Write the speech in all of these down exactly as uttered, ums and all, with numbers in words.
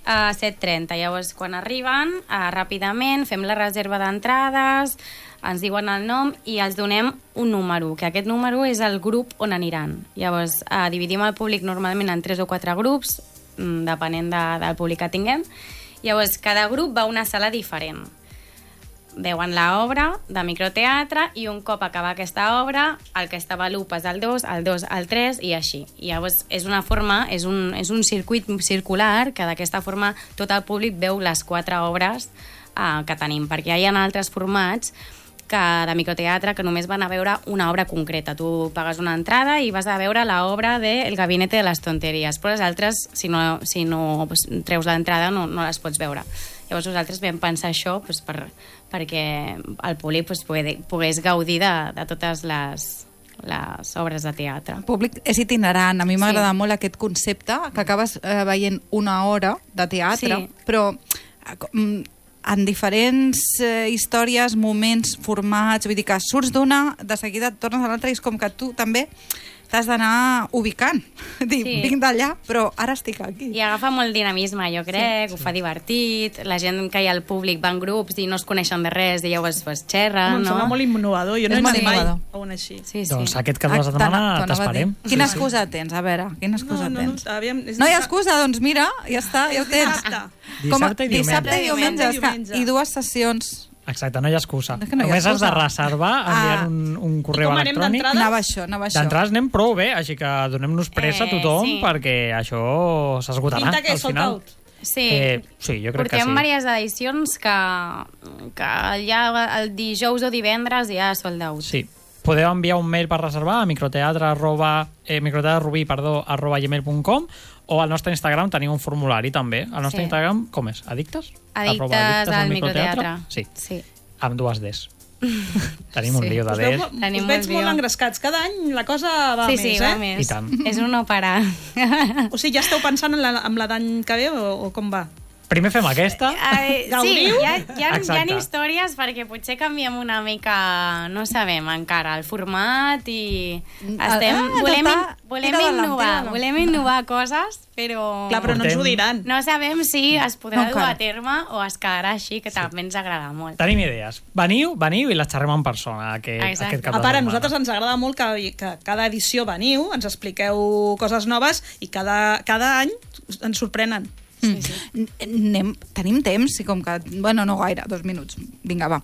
a set trenta. Llavors, quan arriben, uh, ràpidament fem la reserva d'entrades, ens diuen el nom i els donem un número, que aquest número és el grup on aniran. Llavors, uh, dividim el públic normalment en tres o quatre grups, depenent de, del públic que tinguem. Llavors, cada grup va a una sala diferent. Veuen l'obra de microteatre i un cop acaba aquesta obra, el que estava a l'u passa al dos, al dos al tres i així. I llavors és una forma, és un, és un circuit circular que d'aquesta forma tot el públic veu les quatre obres eh, que tenim, perquè hi ha altres formats que, de microteatre que només van a veure una obra concreta. Tu pagues una entrada i vas a veure l'obra de El gabinete de les tonteries, però les altres, si no, si no pues, treus l'entrada, no, no les pots veure. Llavors nosaltres vam pensar això pues, per, perquè el públic pues, pogués gaudir de, de totes les, les obres de teatre. El públic és itinerant. A mi m'agrada sí. molt aquest concepte, que acabes eh, veient una hora de teatre, sí. però eh, en diferents eh, històries, moments, formats, vull dir que surts d'una, de seguida et tornes a l'altra i és com que tu també t'has d'anar ubicant. Dic, sí. vinc d'allà, però ara estic aquí. I agafa molt dinamisme, jo crec, sí. ho fa divertit, la gent que hi ha al públic va en grups i no es coneixen de res, i llavors pues, xerren, no? Em sembla molt innovador, jo no he anat mai a un així. Sí, sí. Doncs aquest cap de setmana t'esperem. Quina excusa tens? A veure, quina excusa no, no, tens? No, aviam, no hi ha excusa, doncs mira, ja està, ja ho tens. Dissabte i diumenge. Dissabte i diumenge, diumenge. I dues sessions. Exacte, no hi ha excusa. No no Només ha has de reservar enviant un, un correu electrònic. Anava això, anava això. D'entrades anem prou bé, així que donem-nos pressa a tothom eh, sí. perquè això s'esgotarà Pinta que és sold out. Sí, eh, sí jo crec portem que sí. diverses edicions que, que ja el dijous o divendres ja sold out. Sí. Podeu enviar un mail per reservar a microteatre arroba, eh, microteatrerubí, perdó, arroba gmail punt com o al nostre Instagram tenim un formulari també. Al nostre sí. Instagram, com és? Addictes? Addictes, addictes al microteatre. Sí. sí. Amb dues Ds. Tenim un sí. lío de Us, Ds. veu, us veig molt engrescats. Cada any la cosa va sí, més, sí, eh? va més. I tant. És un no parar. O sigui, ja esteu pensant en la, en la d'any que ve o, o com va? Primer fem aquesta. Uh, sí, hi ha, hi, ha, hi ha històries perquè potser canviem una mica, no sabem encara, el format i estem, ah, volem, tota, volem innovar, volem innovar coses, però... Clar, però no ens ho diran. No sabem si es podrà no, dur a terme o es quedarà així, que sí. també ens agrada molt. Tenim idees. Veniu, veniu i les xerrem en persona aquest, aquest cap de a part, setmana. A nosaltres ens agrada molt que, que cada edició veniu, ens expliqueu coses noves i cada, cada any ens sorprenen. Sí, sí. Anem, tenim temps i com que... Bueno, no gaire, dos minuts. Vinga, va.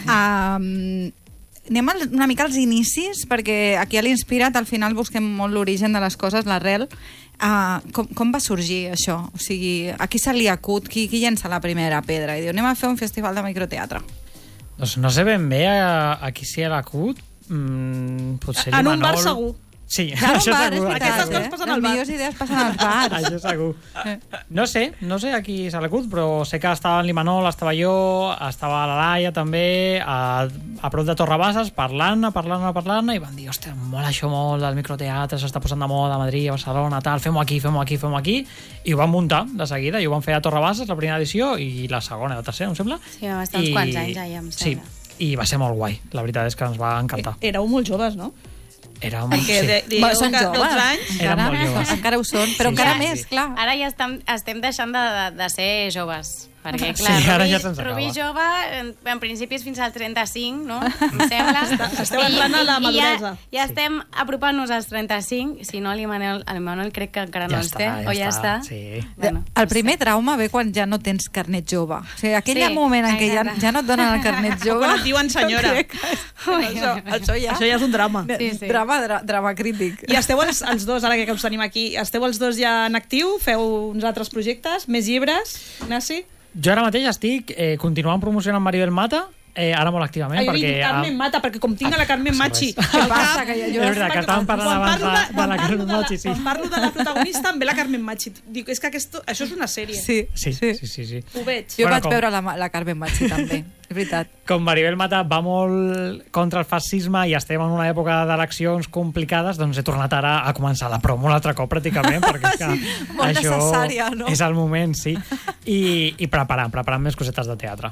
Um, anem una mica als inicis, perquè aquí a l'Inspirat al final busquem molt l'origen de les coses, l'arrel. Uh, com, com va sorgir això? O sigui, a qui se li acut? Qui, qui llença la primera pedra? I diu, anem a fer un festival de microteatre. Doncs no sé ben bé a, a qui s'hi ha l'acut. Mm, potser en l'Imanol... un bar segur. Sí, claro, això bar, segur. Aquestes coses passen al bar. Les millors idees passen als bars. Això segur. No sé, no sé a qui se l'acut, però sé que estava en l'Imanol, estava jo, estava la Laia també, a, a prop de Torrebasses, parlant, parlant, parlant, i van dir, hòstia, mola això molt del microteatre, s'està posant de moda a Madrid, a Barcelona, tal, fem-ho aquí, fem-ho aquí, fem-ho aquí, i ho van muntar de seguida, i ho van fer a Torrebasses, la primera edició, i la segona, la tercera, em sembla. Sí, va estar uns I... quants anys ja, em sembla. Sí, i va ser molt guai, la veritat és que ens va encantar. Éreu molt joves, no? Érem, perquè sí. de, de, bueno, són joves, anys, érem molt joves. Encara ho són, però sí, encara sí, més, sí. clar. Ara ja estem, estem deixant de, de, de ser joves. Perquè, clar, sí, ara Rubí, ja se'ns acaba. Rubí jove, en, en principi és fins al trenta-cinc, no? Em sembla. Esteu entrant a la maduresa. I ja, ja sí. estem apropant-nos als trenta-cinc, si no l'Imanol crec que encara ja no està, els té, ja o ja està. Sí. Bueno, el primer trauma ve quan ja no tens carnet jove. O sigui, aquell sí, moment en què ja, ja no et donen el carnet jove... O quan et diuen senyora. això, això, ja, això ja és un drama. Sí, sí. Drama, dra, drama crític. I esteu els, els dos, ara que us tenim aquí, esteu els dos ja en actiu? Feu uns altres projectes? Més llibres? Ignasi? Jo ara mateix estic eh, continuant promocionant Maribel Mata, eh, ara molt activament. Ai, perquè, Carmen ah, Mata, perquè com tinc a la Carmen Machi... Què passa? Que jo, jo és veritat, que estàvem parlant abans de, de, de la Carmen Machi, sí. Quan parlo de la protagonista, em ve la Carmen Machi. Dic, és que aquest, això és una sèrie. Sí, sí, sí. sí, sí, sí. Ho veig. Jo bueno, vaig com... veure la, la Carmen Machi, també. És veritat. Com Maribel Mata va molt contra el fascisme i estem en una època d'eleccions complicades, doncs he tornat ara a començar la promo un altre cop, pràcticament, perquè és que sí, molt això necessària, no? és el moment, sí. I, i preparant, preparant més cosetes de teatre.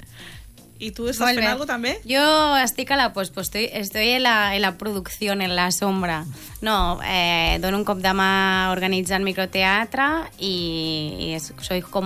¿Y tú estás haciendo algo también? Yo estoy a la pospo, estoy, estoy en, la, en la producción, en la sombra. No, eh, dono un cop de mà organitzant microteatre i, i soy com